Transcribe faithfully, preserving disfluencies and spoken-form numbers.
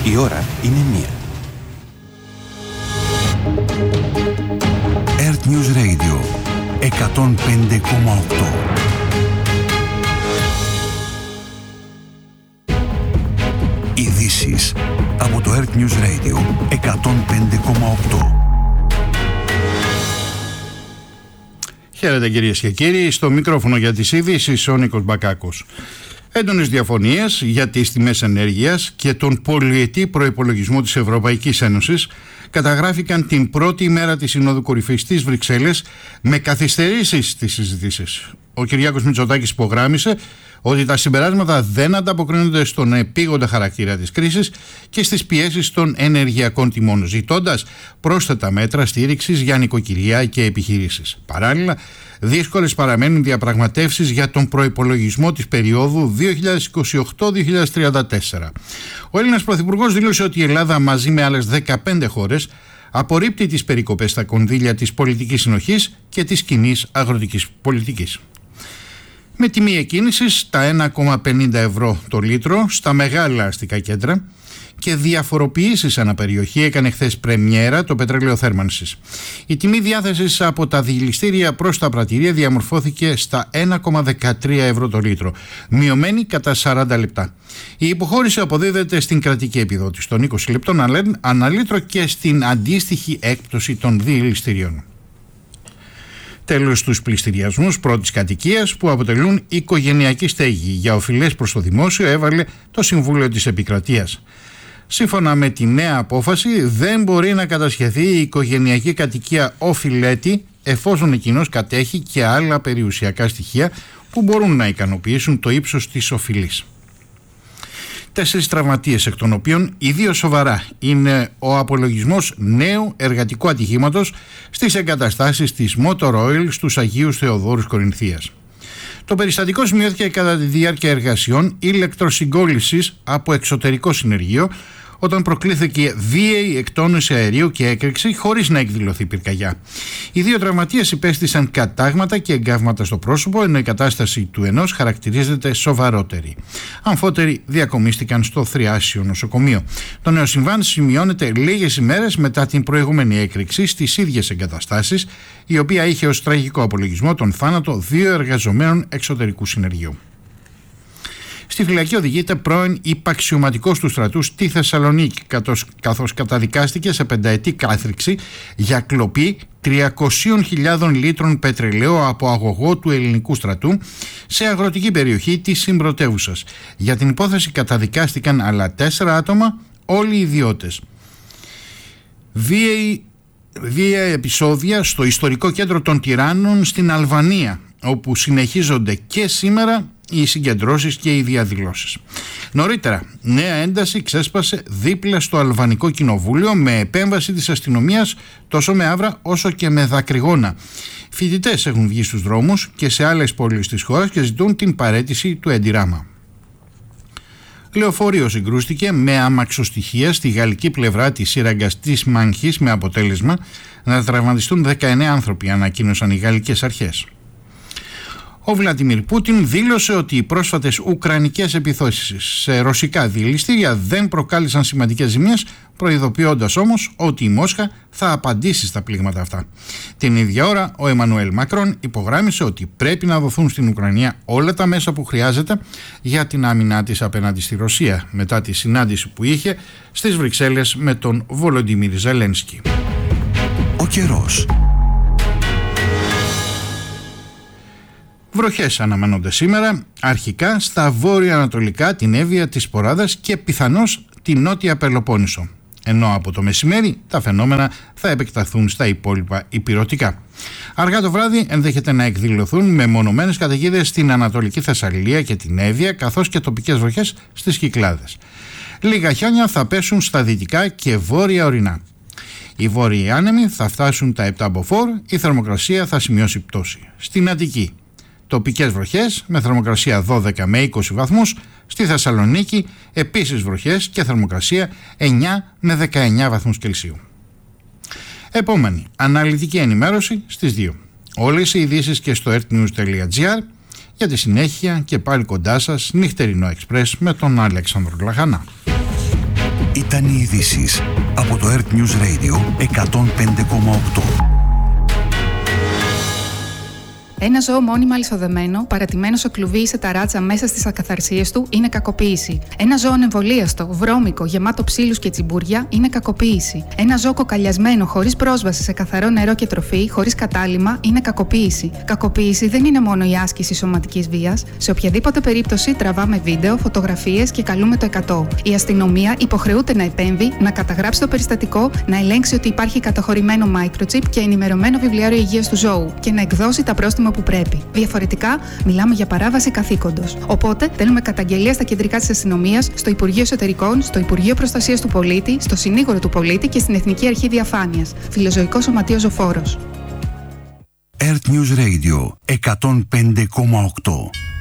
Η ώρα είναι μία. Earth News Radio εκατόν πέντε κόμμα οκτώ. Ειδήσεις από το Earth News Radio εκατόν πέντε κόμμα οκτώ. Χαίρετε κυρίες και κύριοι, στο μικρόφωνο για τις ειδήσεις ο Νίκος Μπακάκος. Έντονες διαφωνίες για τις τιμές ενέργειας και τον πολυετή προϋπολογισμό της Ευρωπαϊκής Ένωσης καταγράφηκαν την πρώτη ημέρα της Συνόδου Κορυφής στις Βρυξέλλες με καθυστερήσεις στις συζητήσεις. Ο Κυριάκος Μητσοτάκης υπογράμμισε ότι τα συμπεράσματα δεν ανταποκρίνονται στον επίγοντα χαρακτήρα της κρίσης και στις πιέσεις των ενεργειακών τιμών, ζητώντας πρόσθετα μέτρα στήριξης για νοικοκυριά και επιχειρήσεις. Παράλληλα, δύσκολες παραμένουν διαπραγματεύσεις για τον προϋπολογισμό της περίοδου δύο χιλιάδες είκοσι οκτώ δύο χιλιάδες τριάντα τέσσερα. Ο Έλληνας Πρωθυπουργός δήλωσε ότι η Ελλάδα μαζί με άλλες δεκαπέντε χώρες απορρίπτει τις περικοπές στα κονδύλια της πολιτικής συνοχής και της κοινής αγροτικής πολιτικής. Με τιμή εκκίνησης τα ένα κόμμα πενήντα ευρώ το λίτρο στα μεγάλα αστικά κέντρα και διαφοροποιήσεις αναπεριοχή έκανε χθες πρεμιέρα το πετρέλαιο θέρμανσης. Η τιμή διάθεσης από τα δηληστήρια προς τα πρατηρία διαμορφώθηκε στα ένα κόμμα δεκατρία ευρώ το λίτρο, μειωμένη κατά σαράντα λεπτά. Η υποχώρηση αποδίδεται στην κρατική επιδότηση των είκοσι λεπτών ανά λίτρο και στην αντίστοιχη έκπτωση των δηληστηρίων. Τέλος, στους πληστηριασμούς πρώτης κατοικίας που αποτελούν οικογενειακή στέγη για οφειλές προς το δημόσιο έβαλε το Συμβούλιο της Επικρατείας. Σύμφωνα με τη νέα απόφαση, δεν μπορεί να κατασχεθεί η οικογενειακή κατοικία οφειλέτη εφόσον εκείνος κατέχει και άλλα περιουσιακά στοιχεία που μπορούν να ικανοποιήσουν το ύψος της οφειλής. Τέσσερις τραυματίες, εκ των οποίων οι δύο σοβαρά, είναι ο απολογισμός νέου εργατικού ατυχήματος στις εγκαταστάσεις της Motor Oil στους Αγίους Θεοδόρους Κορινθίας. Το περιστατικό σημειώθηκε κατά τη διάρκεια εργασιών ηλεκτροσυγκόλλησης από εξωτερικό συνεργείο, όταν προκλήθηκε βίαιη εκτόνωση αερίου και έκρηξη χωρίς να εκδηλωθεί πυρκαγιά. Οι δύο τραυματίες υπέστησαν κατάγματα και εγκάβματα στο πρόσωπο, ενώ η κατάσταση του ενός χαρακτηρίζεται σοβαρότερη. Αμφότεροι διακομίστηκαν στο Θριάσιο νοσοκομείο. Το νέο συμβάν σημειώνεται λίγες ημέρες μετά την προηγούμενη έκρηξη στις ίδιες εγκαταστάσεις, η οποία είχε ως τραγικό απολογισμό τον θάνατο δύο εργαζομένων εξωτερικού συνεργείου. Στη φυλακή οδηγείται πρώην υπαξιωματικός του στρατού στη Θεσσαλονίκη, καθώς καταδικάστηκε σε πενταετή κάθριξη για κλοπή τριακόσιες χιλιάδες λίτρων πετρελαίου από αγωγό του ελληνικού στρατού σε αγροτική περιοχή της συμπρωτεύουσας. Για την υπόθεση καταδικάστηκαν άλλα τέσσερα άτομα, όλοι οι ιδιώτες. Βίαιη, βίαια επεισόδια στο ιστορικό κέντρο των Τυράννων στην Αλβανία, όπου συνεχίζονται και σήμερα οι συγκεντρώσεις και οι διαδηλώσεις. Νωρίτερα, νέα ένταση ξέσπασε δίπλα στο Αλβανικό Κοινοβούλιο με επέμβαση της αστυνομίας τόσο με άβρα όσο και με δακρυγόνα. Φοιτητές έχουν βγει στους δρόμους και σε άλλες πόλεις της χώρας και ζητούν την παραίτηση του Εντιράμα. Λεωφορείο συγκρούστηκε με αμαξοστοιχεία στη γαλλική πλευρά της σύραγγας της Μάνχης με αποτέλεσμα να τραυματιστούν δεκαεννέα άνθρωποι, ανακοίνωσαν οι γαλλικές αρχές. Ο Βλαντιμίρ Πούτιν δήλωσε ότι οι πρόσφατες ουκρανικές επιθέσεις σε ρωσικά δηληστήρια δεν προκάλεσαν σημαντικές ζημίες, προειδοποιώντας όμως ότι η Μόσχα θα απαντήσει στα πλήγματα αυτά. Την ίδια ώρα, ο Εμμανουέλ Μακρόν υπογράμμισε ότι πρέπει να δοθούν στην Ουκρανία όλα τα μέσα που χρειάζεται για την άμυνά της απέναντι στη Ρωσία, μετά τη συνάντηση που είχε στις Βρυξέλλες με τον Βολοντιμίρ Ζελένσκι. Ο καιρός. Βροχές αναμένονται σήμερα, αρχικά στα βόρεια-ανατολικά, την Εύβοια, της Ποράδας και πιθανώς την νότια Πελοπόννησο. Ενώ από το μεσημέρι τα φαινόμενα θα επεκταθούν στα υπόλοιπα ηπειρωτικά. Αργά το βράδυ ενδέχεται να εκδηλωθούν μεμονωμένες καταιγίδες στην Ανατολική Θεσσαλία και την Εύβοια, καθώς και τοπικές βροχές στις Κυκλάδες. Λίγα χιόνια θα πέσουν στα δυτικά και βόρεια ορεινά. Οι βόρειοι άνεμοι θα φτάσουν τα επτά μποφόρ, η θερμοκρασία θα σημειώσει πτώση. Στην Αττική, τοπικές βροχές με θερμοκρασία δώδεκα με είκοσι βαθμούς, στη Θεσσαλονίκη επίσης βροχές και θερμοκρασία εννιά με δεκαεννιά βαθμούς Κελσίου. Επόμενη αναλυτική ενημέρωση στις δύο. Όλες οι ειδήσεις και στο earthnews τελεία gr. Για τη συνέχεια και πάλι κοντά σας, νυχτερινό εξπρές με τον Αλέξανδρο Λαχανά. Ήταν οι ειδήσεις από το Earth News Radio εκατόν πέντε κόμμα οκτώ. Ένα ζώο μόνιμα αλυσοδεμένο, παρατημένο σε κλουβί ή σε ταράτσα μέσα στις ακαθαρσίες του, είναι κακοποίηση. Ένα ζώο εμβολίαστο, βρώμικο, γεμάτο ψήλους και τσιμπούρια, είναι κακοποίηση. Ένα ζώο κοκαλιασμένο, χωρίς πρόσβαση σε καθαρό νερό και τροφή, χωρίς κατάλυμμα, είναι κακοποίηση. Κακοποίηση δεν είναι μόνο η άσκηση σωματικής βίας. Σε οποιαδήποτε περίπτωση τραβάμε βίντεο, φωτογραφίες και καλούμε το εκατό. Η αστυνομία υποχρεούται να επέμβει, να καταγράψει το περιστατικό, να ελέγξει ότι υπάρχει καταχωρημένο microchip και ενημερωμένο βιβλιάριο υγείας του ζώου και να εκδώσει τα πρόστιμα που πρέπει. Διαφορετικά, μιλάμε για παράβαση καθήκοντος. Οπότε, στέλνουμε καταγγελία στα κεντρικά της αστυνομίας, στο Υπουργείο Εσωτερικών, στο Υπουργείο Προστασίας του Πολίτη, στο Συνήγορο του Πολίτη και στην Εθνική Αρχή Διαφάνειας. Φιλοζωικό Σωματείο Ζωφόρος. Earth News Radio εκατόν πέντε κόμμα οκτώ.